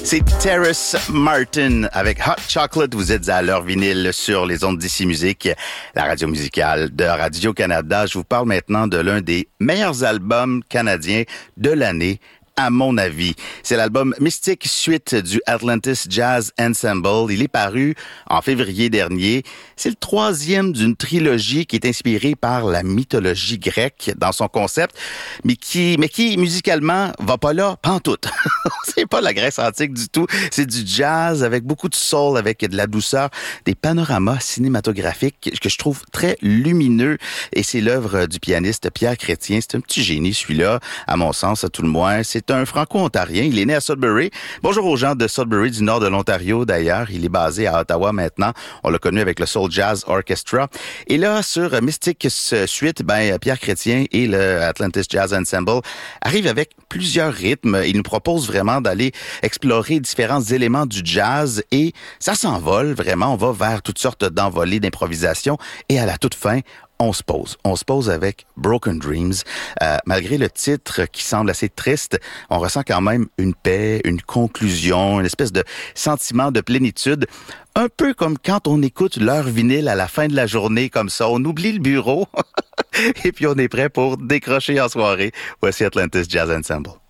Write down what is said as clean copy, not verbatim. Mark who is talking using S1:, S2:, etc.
S1: C'est Terrace Martin avec Hot Chocolate. Vous êtes à l'heure vinyle sur les ondes d'Ici Musique, la radio musicale de Radio-Canada. Je vous parle maintenant de l'un des meilleurs albums canadiens de l'année, à mon avis. C'est l'album Mystic Suite du Atlantis Jazz Ensemble. Il est paru en février dernier. C'est le troisième d'une trilogie qui est inspirée par la mythologie grecque dans son concept, mais qui musicalement va pas là, pantoute. C'est pas la Grèce antique du tout. C'est du jazz avec beaucoup de soul, avec de la douceur, des panoramas cinématographiques que je trouve très lumineux. Et c'est l'œuvre du pianiste Pierre Chrétien. C'est un petit génie, celui-là, à mon sens, à tout le moins. C'est un Franco-Ontarien. Il est né à Sudbury. Bonjour aux gens de Sudbury, du nord de l'Ontario, d'ailleurs. Il est basé à Ottawa maintenant. On l'a connu avec le Soul Jazz Orchestra. Et là, sur Mystic Suite, Pierre Chrétien et le Atlantis Jazz Ensemble arrivent avec plusieurs rythmes. Ils nous proposent vraiment d'aller explorer différents éléments du jazz et ça s'envole vraiment. On va vers toutes sortes d'envolées d'improvisation et à la toute fin, on se pose. On se pose avec Broken Dreams. Malgré le titre qui semble assez triste, on ressent quand même une paix, une conclusion, une espèce de sentiment de plénitude. Un peu comme quand on écoute l'heure vinyle à la fin de la journée comme ça. On oublie le bureau et puis on est prêt pour décrocher en soirée. Voici Atlantis Jazz Ensemble.